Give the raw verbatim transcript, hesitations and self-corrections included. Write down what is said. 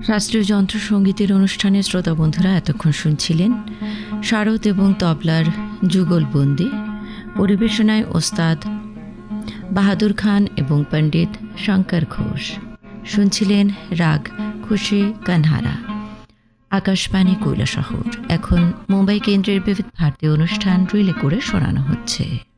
শাস্ত্রীয় যন্ত্রসঙ্গীতের অনুষ্ঠানে শ্রোতা বন্ধুরা এতক্ষণ শুনছিলেন শারদ এবং তবলার যুগলবন্দি। পরিবেশনায় ওস্তাদ বাহাদুর খান এবং পণ্ডিত শঙ্কর ঘোষ। শুনছিলেন রাগ খুশি কানহারা। আকাশবাণী কৈলাসহর। এখন মুম্বাই কেন্দ্রের বিবিধ ভারতীয় অনুষ্ঠান রিলে করে শোনানো হচ্ছে।